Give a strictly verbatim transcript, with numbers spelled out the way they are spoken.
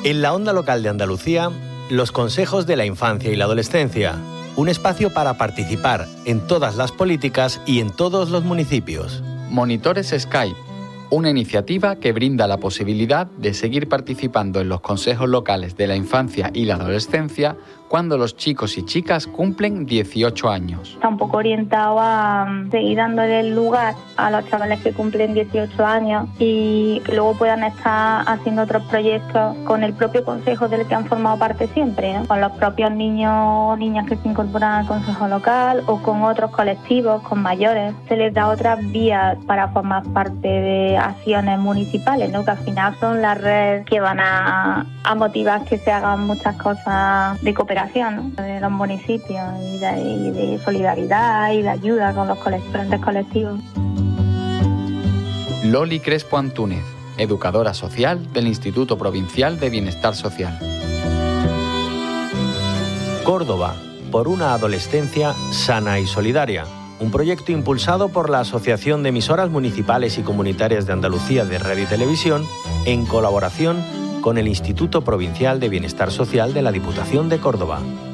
En la onda local de Andalucía, los consejos de la infancia y la adolescencia, un espacio para participar en todas las políticas y en todos los municipios. Monitores Skype, una iniciativa que brinda la posibilidad de seguir participando en los consejos locales de la infancia y la adolescencia cuando los chicos y chicas cumplen dieciocho años. Está un poco orientado a seguir dándole el lugar a los chavales que cumplen dieciocho años y que luego puedan estar haciendo otros proyectos con el propio consejo del que han formado parte siempre, ¿no? Con los propios niños o niñas que se incorporan al consejo local o con otros colectivos, con mayores. Se les da otras vías para formar parte de acciones municipales, ¿no? Que al final son las redes que van a, a motivar que se hagan muchas cosas de cooperación, ¿no? De los municipios y de, y de solidaridad y de ayuda con los diferentes colectivos. Loli Crespo Antúnez, educadora social del Instituto Provincial de Bienestar Social. Córdoba, por una adolescencia sana y solidaria. Un proyecto impulsado por la Asociación de Emisoras Municipales y Comunitarias de Andalucía de Radio y Televisión en colaboración con el Instituto Provincial de Bienestar Social de la Diputación de Córdoba.